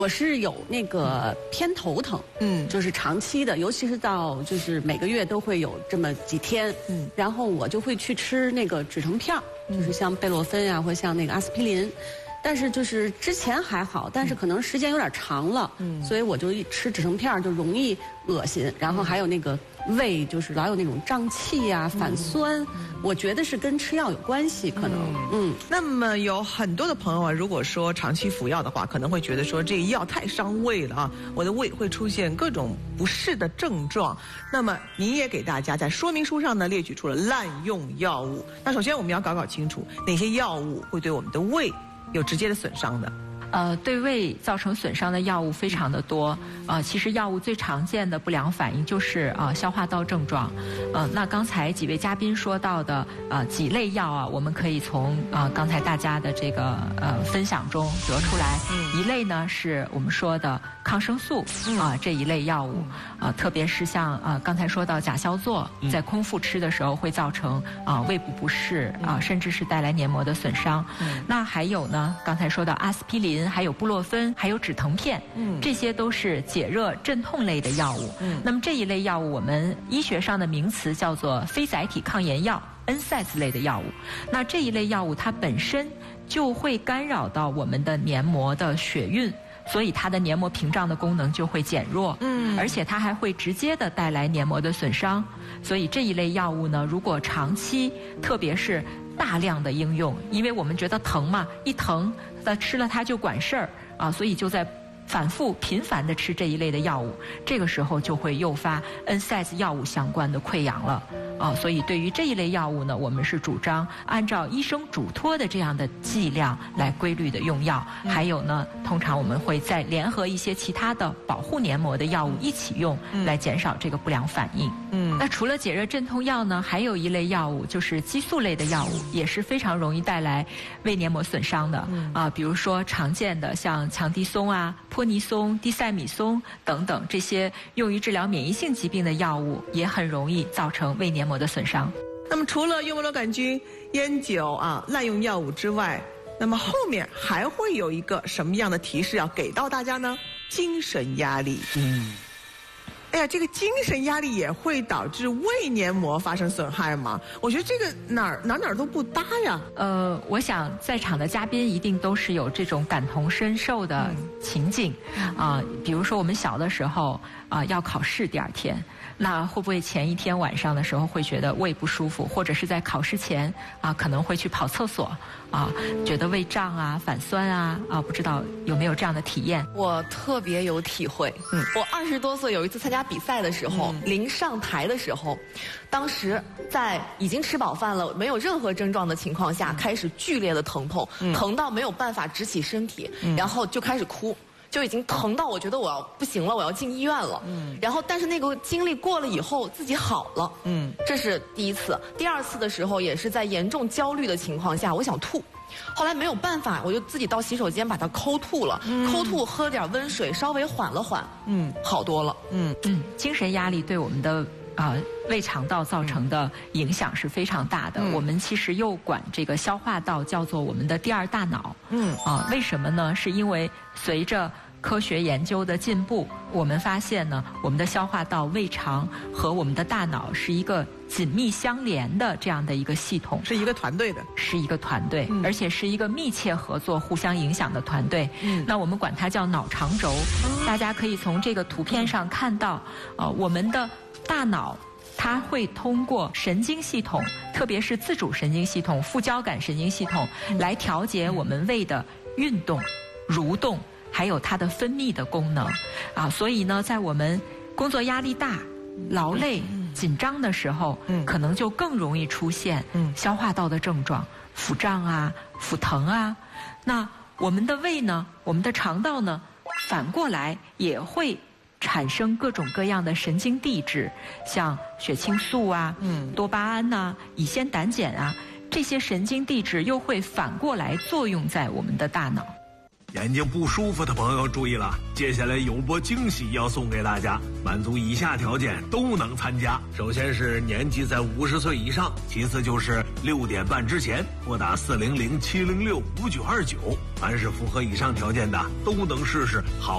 我是有那个偏头疼，就是长期的，尤其是到就是每个月都会有这么几天，然后我就会去吃那个止疼片儿，就是像贝洛芬啊，或像那个阿司匹林。但是就是之前还好，但是可能时间有点长了，所以我就一吃止疼片就容易恶心，然后还有那个胃就是老有那种胀气啊、反酸，我觉得是跟吃药有关系，可能。 那么有很多的朋友啊，如果说长期服药的话，可能会觉得说这个药太伤胃了啊，我的胃会出现各种不适的症状。那么您也给大家在说明书上呢列举出了滥用药物。那首先我们要搞清楚哪些药物会对我们的胃有直接的损伤的。 对胃造成损伤的药物非常的多。其实药物最常见的不良反应就是消化道症状。那刚才几位嘉宾说到的几类药啊，我们可以从刚才大家的这个分享中得出来。一类呢是我们说的抗生素这一类药物，特别是像刚才说到甲硝唑，在空腹吃的时候会造成胃部不适甚至是带来黏膜的损伤。那还有呢，刚才说到阿司匹林，还有布洛芬，还有止疼片，这些都是解热镇痛类的药物。那么这一类药物，我们医学上的名词叫做非甾体抗炎药 NSAIDs 类的药物。那这一类药物它本身就会干扰到我们的黏膜的血运，所以它的黏膜屏障的功能就会减弱，而且它还会直接的带来黏膜的损伤。所以这一类药物呢，如果长期，特别是大量的应用，因为我们觉得疼嘛，一疼吃了它就管事儿所以就在反复频繁的吃这一类的药物，这个时候就会诱发 NSAIDs 药物相关的溃疡了所以对于这一类药物呢，我们是主张按照医生嘱托的这样的剂量来规律的用药。还有呢，通常我们会再联合一些其他的保护黏膜的药物一起用，来减少这个不良反应。那除了解热镇痛药呢，还有一类药物就是激素类的药物，也是非常容易带来胃黏膜损伤的比如说常见的像强地松泼尼松、地塞米松等等，这些用于治疗免疫性疾病的药物也很容易造成胃黏膜的损伤。 那么除了幽门螺杆菌、烟酒滥用药物之外，那么后面还会有一个什么样的提示要给到大家呢？精神压力。哎呀，这个精神压力也会导致胃黏膜发生损害吗？我觉得这个哪儿都不搭呀。 我想在场的嘉宾一定都是有这种感同身受的情景比如说我们小的时候要考试第二天，那会不会前一天晚上的时候会觉得胃不舒服，或者是在考试前可能会去跑厕所觉得胃胀反酸不知道有没有这样的体验？ 我特别有体会。我20多岁有一次参加比赛的时候，临上台的时候，当时在已经吃饱饭了，没有任何症状的情况下，开始剧烈的疼痛，疼到没有办法直起身体，然后就开始哭。就已经疼到我觉得我要不行了，我要进医院了。然后但是那个经历过了以后自己好了。这是第一次。第二次的时候也是在严重焦虑的情况下，我想吐，后来没有办法，我就自己到洗手间把它抠吐了。抠吐喝点温水稍微缓了缓，好多了。 精神压力对我们的胃肠道造成的影响是非常大的。我们其实又管这个消化道叫做我们的第二大脑。为什么呢？是因为随着科学研究的进步，我们发现呢，我们的消化道、胃肠和我们的大脑是一个紧密相连的这样的一个系统， 是一个团队的， 是一个团队，而且是一个密切合作、互相影响的团队。那我们管它叫脑肠轴。大家可以从这个图片上看到，我们的大脑它会通过神经系统，特别是自主神经系统、副交感神经系统，来调节我们胃的运动、蠕动，还有它的分泌的功能所以呢，在我们工作压力大、劳累、紧张的时候，可能就更容易出现消化道的症状，腹胀腹疼那我们的胃呢，我们的肠道呢，反过来也会产生各种各样的神经递质，像血清素多巴胺乙酰胆碱这些神经递质又会反过来作用在我们的大脑。 眼睛不舒服的朋友注意了，接下来有波惊喜要送给大家，满足以下条件都能参加。首先是年纪在50岁以上，其次就是6点半之前拨打400-706-5929，凡是符合以上条件的都能试试好。